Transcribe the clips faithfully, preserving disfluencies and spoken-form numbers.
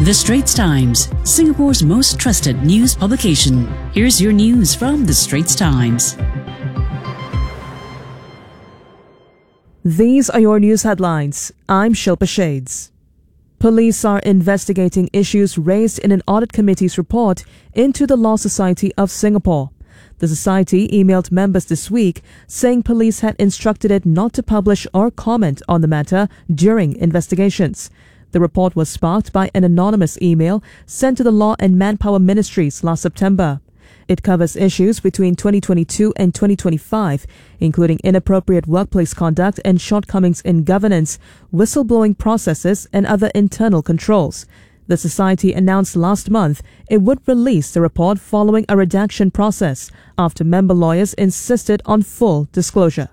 The Straits Times, Singapore's most trusted news publication. Here's your news from The Straits Times. These are your news headlines. I'm Shilpa Shades. Police are investigating issues raised in an audit committee's report into the Law Society of Singapore. The society emailed members this week saying police had instructed it not to publish or comment on the matter during investigations. The report was sparked by an anonymous email sent to the Law and Manpower Ministries last September. It covers issues between twenty twenty-two and twenty twenty-five, including inappropriate workplace conduct and shortcomings in governance, whistleblowing processes, and other internal controls. The society announced last month it would release the report following a redaction process after member lawyers insisted on full disclosure.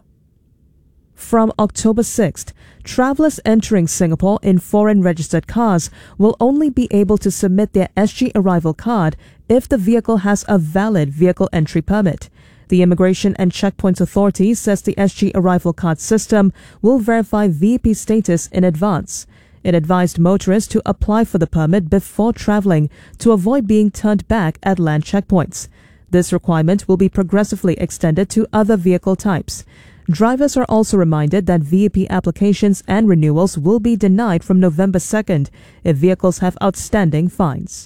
From October sixth, travellers entering Singapore in foreign registered cars will only be able to submit their S G arrival card if the vehicle has a valid vehicle entry permit. The Immigration and Checkpoints Authority says the S G arrival card system will verify V I P status in advance. It advised motorists to apply for the permit before travelling to avoid being turned back at land checkpoints. This requirement will be progressively extended to other vehicle types. Drivers are also reminded that V I P applications and renewals will be denied from November second if vehicles have outstanding fines.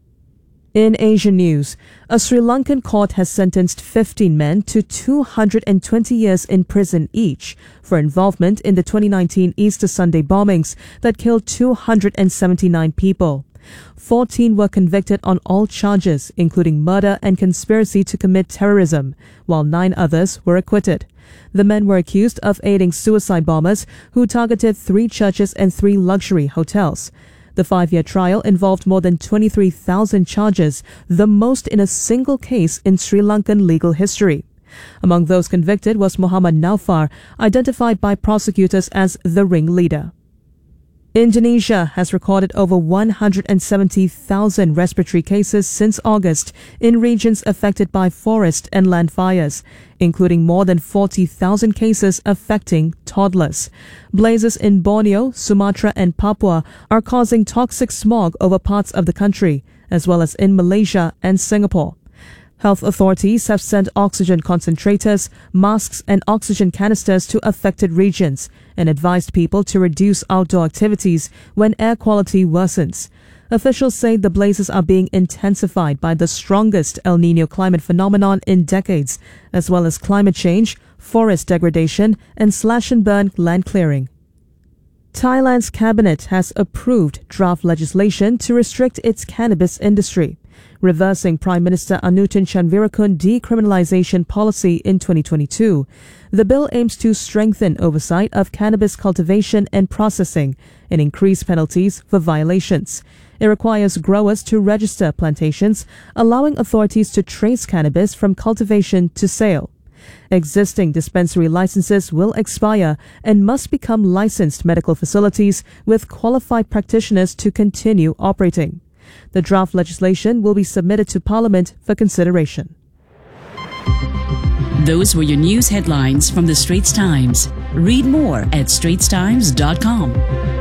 In Asian news, a Sri Lankan court has sentenced fifteen men to two hundred twenty years in prison each for involvement in the twenty nineteen Easter Sunday bombings that killed two hundred seventy-nine people. fourteen were convicted on all charges, including murder and conspiracy to commit terrorism, while nine others were acquitted. The men were accused of aiding suicide bombers who targeted three churches and three luxury hotels. The five-year trial involved more than twenty-three thousand charges, the most in a single case in Sri Lankan legal history. Among those convicted was Muhammad Naufar, identified by prosecutors as the ringleader. Indonesia has recorded over one hundred seventy thousand respiratory cases since August in regions affected by forest and land fires, including more than forty thousand cases affecting toddlers. Blazes in Borneo, Sumatra and Papua are causing toxic smog over parts of the country, as well as in Malaysia and Singapore. Health authorities have sent oxygen concentrators, masks and oxygen canisters to affected regions and advised people to reduce outdoor activities when air quality worsens. Officials say the blazes are being intensified by the strongest El Niño climate phenomenon in decades, as well as climate change, forest degradation and slash-and-burn land clearing. Thailand's cabinet has approved draft legislation to restrict its cannabis industry, reversing Prime Minister Anutin Chanvirakul decriminalization policy in twenty twenty-two. The bill aims to strengthen oversight of cannabis cultivation and processing and increase penalties for violations. It requires growers to register plantations, allowing authorities to trace cannabis from cultivation to sale. Existing dispensary licenses will expire and must become licensed medical facilities with qualified practitioners to continue operating. The draft legislation will be submitted to Parliament for consideration. Those were your news headlines from The Straits Times. Read more at straits times dot com.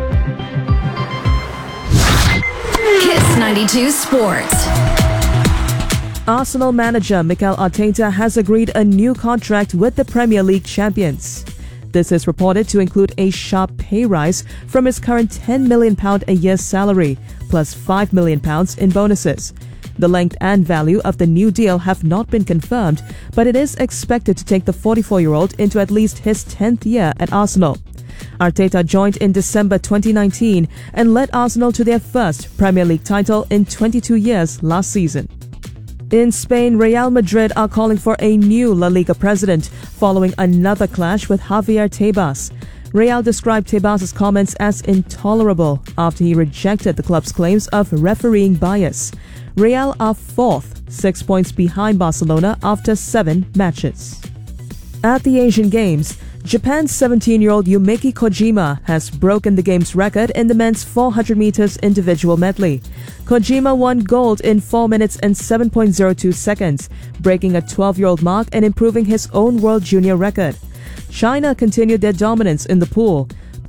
Kiss ninety-two Sports. Arsenal manager Mikel Arteta has agreed a new contract with the Premier League champions. This is reported to include a sharp pay rise from his current ten million pounds a year salary, plus five million pounds in bonuses. The length and value of the new deal have not been confirmed, but it is expected to take the forty-four-year-old into at least his tenth year at Arsenal. Arteta joined in December twenty nineteen and led Arsenal to their first Premier League title in twenty-two years last season. In Spain, Real Madrid are calling for a new La Liga president following another clash with Javier Tebas. Real described Tebas' comments as intolerable after he rejected the club's claims of refereeing bias. Real are fourth, six points behind Barcelona after seven matches. At the Asian Games, Japan's seventeen-year-old Yumeki Kojima has broken the game's record in the men's four hundred meters individual medley. Kojima won gold in four minutes and seven point oh two seconds, breaking a twelve-year-old mark and improving his own world junior record. China continued their dominance in the pool.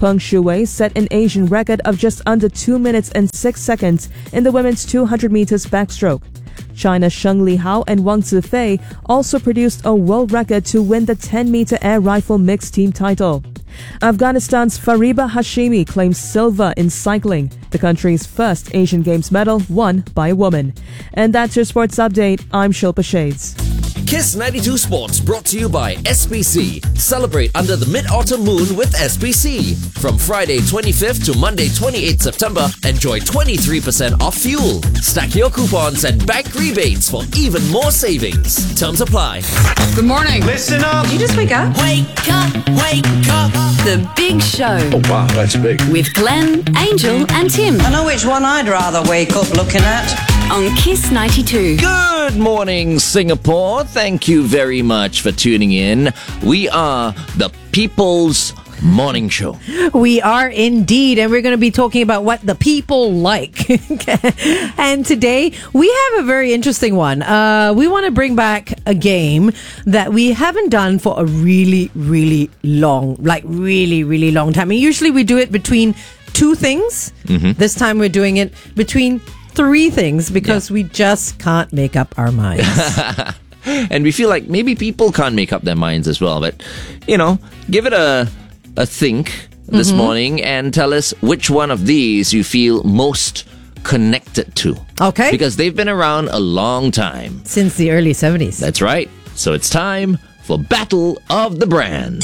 Peng Shuai set an Asian record of just under two minutes and six seconds in the women's two hundred meters backstroke. China's Sheng Lihao and Wang Zifei also produced a world record to win the ten meter air rifle mixed team title. Afghanistan's Fariba Hashimi claims silver in cycling, the country's first Asian Games medal won by a woman. And that's your sports update. I'm Shilpa Shades. Kiss ninety-two Sports brought to you by S P C. Celebrate under the Mid-Autumn Moon with S P C. From Friday twenty-fifth to Monday twenty-eighth September, enjoy twenty-three percent off fuel. Stack your coupons and bank rebates for even more savings. Terms apply. Good morning. Listen up. Did you just wake up? Wake up, wake up. The Big Show. Oh, wow, that's big. With Glenn, Angel, and Tim. I know which one I'd rather wake up looking at. On Kiss ninety-two. Good morning, Singapore. Thank you very much for tuning in. We are the People's Morning Show. We are indeed, and we're going to be talking about what the people like. And today we have a very interesting one. Uh, we want to bring back a game that we haven't done for a really, really long, like really, really long time. And usually we do it between two things. Mm-hmm. This time we're doing it between three things because yeah. we just can't make up our minds. And we feel like maybe people can't make up their minds as well. But, you know, give it a a think this mm-hmm. morning and tell us which one of these you feel most connected to. Okay. Because they've been around a long time. Since the early seventies. That's right. So it's time for Battle of the Brands.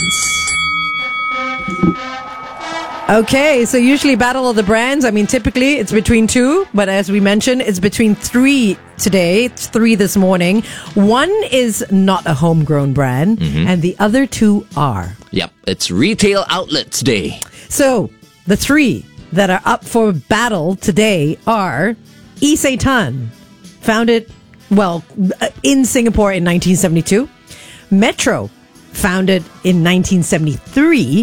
Okay, so usually Battle of the Brands, I mean, typically it's between two, but as we mentioned, it's between three today. It's three this morning. One is not a homegrown brand, mm-hmm. and the other two are. Yep, it's Retail Outlets Day. So, the three that are up for battle today are Isetan, founded, well, in Singapore in nineteen seventy-two. Metro, founded in nineteen seventy-three.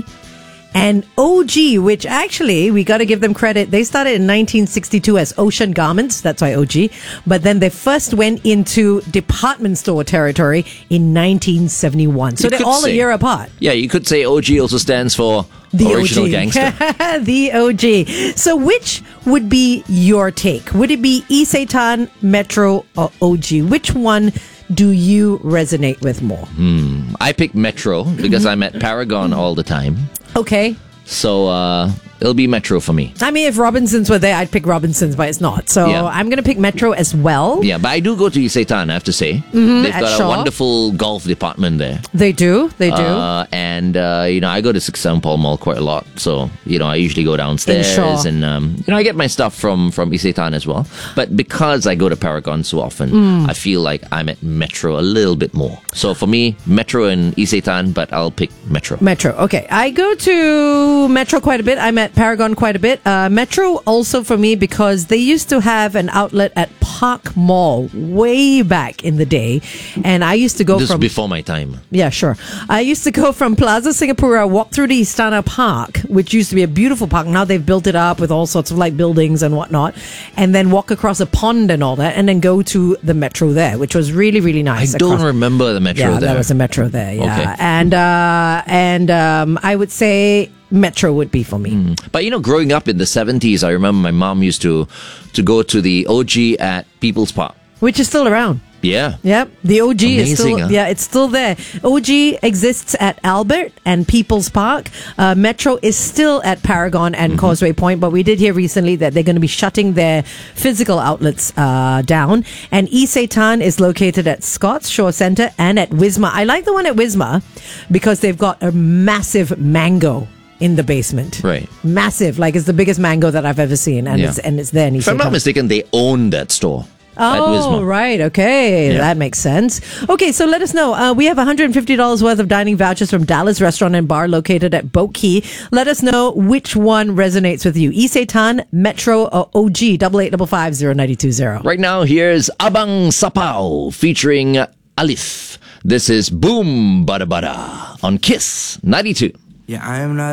And O G, which actually, we got to give them credit. They started in nineteen sixty-two as Ocean Garments. That's why O G. But then they first went into department store territory in nineteen seventy-one. So You they're all say, a year apart. Yeah, you could say O G also stands for The Original O G. Gangster. The O G. So which would be your take? Would it be Isetan, Metro, or O G? Which one do you resonate with more? Hmm. I pick Metro because I'm at Paragon all the time. Okay. So uh, it'll be Metro for me. I mean, if Robinsons were there, I'd pick Robinsons, but it's not. So Yeah. I'm going to pick Metro as well. Yeah, but I do go to Isetan, I have to say. Mm-hmm, They've at got Shaw. a wonderful golf department there. They do. They do. Uh, and, uh, you know, I go to Six Saint Paul Mall quite a lot. So, you know, I usually go downstairs. In Shaw. And, um, you know, I get my stuff from, from Isetan as well. But because I go to Paragon so often, Mm. I feel like I'm at Metro a little bit more. So for me, Metro and Isetan, but I'll pick Metro. Metro. Okay. I go to Metro quite a bit. I'm at Paragon quite a bit. Uh, Metro also for me because they used to have an outlet at Park Mall way back in the day. And I used to go This from... is before my time. Yeah, sure. I used to go from Plaza Singapura, walk through the Istana Park, which used to be a beautiful park. Now they've built it up with all sorts of like buildings and whatnot. And then walk across a pond and all that. And then go to the Metro there, which was really, really I nice. don't across- remember the Metro Yeah, there. there was a Metro there, yeah. Okay. And, uh, and um, I would say Metro would be for me. Mm. But you know, growing up in the seventies, I remember my mom used to to go to the O G at People's Park. Which is still around. Yeah. Yep, the O G is Amazing, still huh? yeah, it's still there. O G exists at Albert and People's Park. Uh, Metro is still at Paragon and mm-hmm. Causeway Point, but we did hear recently that they're going to be shutting their physical outlets uh, down. And Isetan is located at Scott's Shore Centre and at Wisma. I like the one at Wisma because they've got a massive mango in the basement. Right. Massive, like it's the biggest mango that I've ever seen, and Yeah. it's and it's there. In If I'm not Isetan. mistaken, they own that store. at Oh, Wisma. right. Okay. Yeah. That makes sense. Okay, so let us know. Uh, we have one hundred fifty dollars worth of dining vouchers from Dallas Restaurant and Bar located at Boat Key. Let us know which one resonates with you. Isetan, Metro, or O G, eight eight five five zero nine two zero. Right now, here's Abang Sapao featuring Alif. This is Boom Bada Bada on Kiss ninety-two. Yeah, I am not